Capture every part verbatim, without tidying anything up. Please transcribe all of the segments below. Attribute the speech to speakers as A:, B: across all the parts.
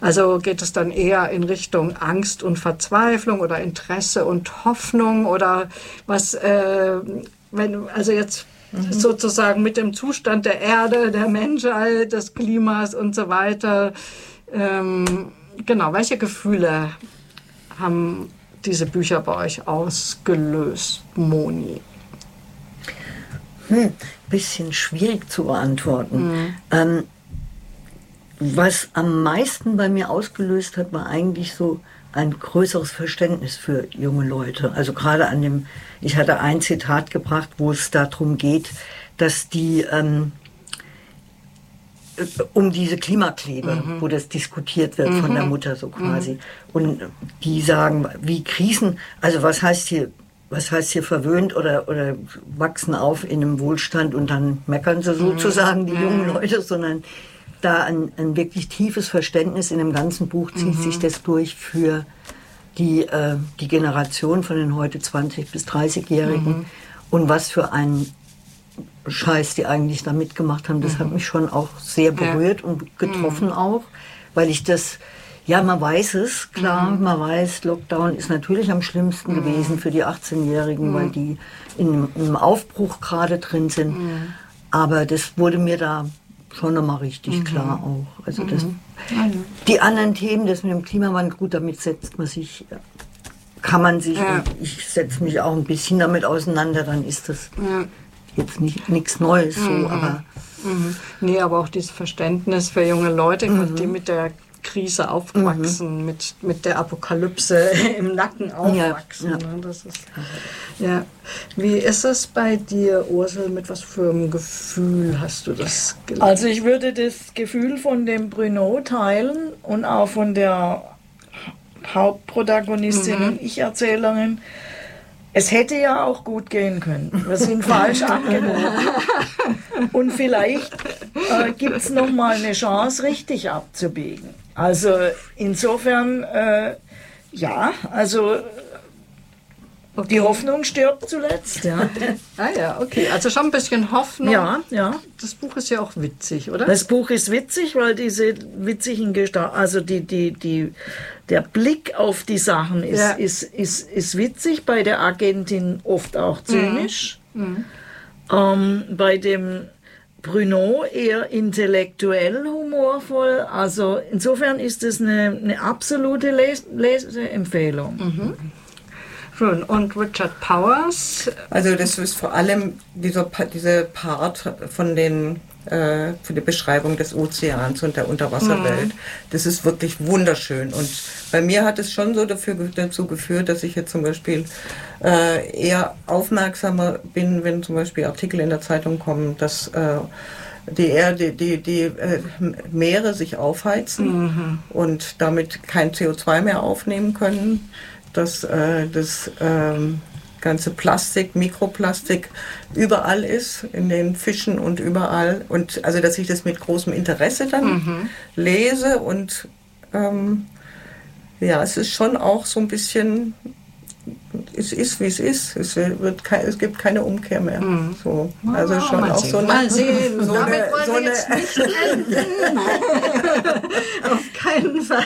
A: Also geht es dann eher in Richtung Angst und Verzweiflung oder Interesse und Hoffnung oder was, äh, wenn, also jetzt mhm. sozusagen mit dem Zustand der Erde, der Menschheit, des Klimas und so weiter. Ähm, genau, welche Gefühle haben diese Bücher bei euch ausgelöst, Moni?
B: Hm, bisschen schwierig zu beantworten. Mhm. Ähm, was am meisten bei mir ausgelöst hat, war eigentlich so ein größeres Verständnis für junge Leute. Also gerade an dem, ich hatte ein Zitat gebracht, wo es darum geht, dass die ähm, um diese Klimakleber, mhm. wo das diskutiert wird mhm. von der Mutter so quasi. Mhm. Und die sagen, wie Krisen, also was heißt hier, was heißt hier verwöhnt oder, oder wachsen auf in einem Wohlstand und dann meckern sie sozusagen, die jungen Leute, sondern da ein, ein wirklich tiefes Verständnis in dem ganzen Buch zieht mhm. sich das durch für die, äh, die Generation von den heute zwanzig- bis dreißigjährigen mhm. und was für ein Scheiß die eigentlich da mitgemacht haben. Das mhm. hat mich schon auch sehr berührt ja. und getroffen mhm. auch, weil ich das, ja, man weiß es, klar, mhm. man weiß, Lockdown ist natürlich am schlimmsten mhm. gewesen für die achtzehnjährigen, mhm. weil die in einem Aufbruch gerade drin sind. Mhm. Aber das wurde mir da schon nochmal richtig mhm. klar auch. Also das, mhm. die anderen Themen, das mit dem Klimawandel, gut, damit setzt man sich, kann man sich, ja. und ich setze mich auch ein bisschen damit auseinander, dann ist das ja. jetzt nicht nichts Neues, so, mhm. aber...
A: Mhm. Nee, aber auch dieses Verständnis für junge Leute, mhm. die mit der Krise aufwachsen, mhm. mit, mit der Apokalypse im Nacken aufwachsen. Ja, ja. Das ist, ja. Wie ist es bei dir, Ursel? Mit was für einem Gefühl hast du das gelesen?
C: Also ich würde das Gefühl von dem Bruno teilen und auch von der Hauptprotagonistin mhm. und Ich-Erzählerin. Es hätte ja auch gut gehen können. Wir sind falsch angenommen. Und vielleicht äh, gibt es nochmal eine Chance, richtig abzubiegen. Also insofern, äh, ja, also okay. die Hoffnung stirbt zuletzt. Ja.
A: Ah ja, okay. Also schon ein bisschen Hoffnung.
C: Ja, ja.
A: Das Buch ist ja auch witzig, oder?
C: Das Buch ist witzig, weil diese witzigen Gestalten, also die, die, die, der Blick auf die Sachen ist, ja. ist, ist, ist witzig, bei der Agentin oft auch zynisch. Mhm. Ähm, bei dem Bruno eher intellektuell humorvoll. Also insofern ist es eine, eine absolute Les- Leseempfehlung.
A: Mhm. Schön. Und Richard Powers?
D: Also das ist vor allem dieser, dieser Part von den äh, für die Beschreibung des Ozeans und der Unterwasserwelt. Mhm. Das ist wirklich wunderschön. Und bei mir hat es schon so dafür, dazu geführt, dass ich jetzt zum Beispiel äh, eher aufmerksamer bin, wenn zum Beispiel Artikel in der Zeitung kommen, dass äh, die Erde, die, die äh, Meere sich aufheizen mhm. und damit kein C O zwei mehr aufnehmen können, dass äh, das ähm, ganze Plastik, Mikroplastik überall ist, in den Fischen und überall. Und also, dass ich das mit großem Interesse dann mhm. lese und ähm, ja, es ist schon auch so ein bisschen, es ist wie es ist. Es, wird kein, es gibt keine Umkehr mehr. Mhm. So, also schon
A: mal
D: auch
A: sehen,
D: so eine,
A: mal sehen.
D: So
A: Damit
D: eine,
A: wollen
D: so
A: wir jetzt
D: eine,
A: nicht enden. Auf keinen Fall.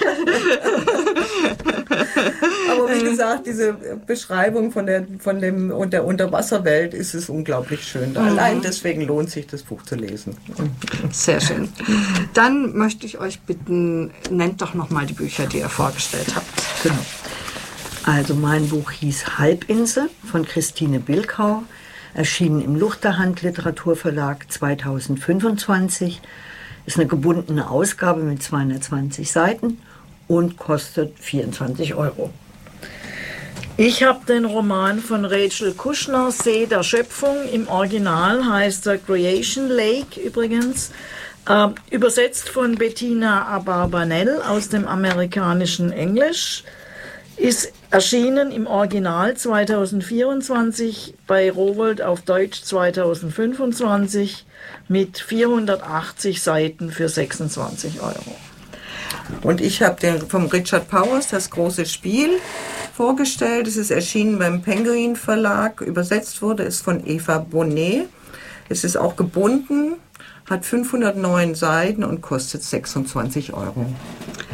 D: Aber wie gesagt, diese Beschreibung von der, von dem, und der Unterwasserwelt ist es unglaublich schön. Mhm. Allein deswegen lohnt sich, das Buch zu lesen.
A: Sehr schön. Dann möchte ich euch bitten, nennt doch nochmal die Bücher, die ihr vorgestellt habt.
B: Genau. Also mein Buch hieß Halbinsel von Christine Bilkau, erschienen im Luchterhand Literaturverlag zweitausendfünfundzwanzig. Ist eine gebundene Ausgabe mit zweihundertzwanzig Seiten und kostet vierundzwanzig Euro.
C: Ich habe den Roman von Rachel Kushner, See der Schöpfung. Im Original heißt er Creation Lake übrigens. Äh, übersetzt von Bettina Abarbanel aus dem amerikanischen Englisch. Ist erschienen im Original zweitausendvierundzwanzig, bei Rowohlt auf Deutsch zweitausendfünfundzwanzig mit vierhundertachtzig Seiten für sechsundzwanzig Euro.
D: Und ich habe den vom Richard Powers, Das große Spiel, vorgestellt. Es ist erschienen beim Penguin Verlag, übersetzt wurde es von Eva Bonnet. Es ist auch gebunden, hat fünfhundertneun Seiten und kostet sechsundzwanzig Euro.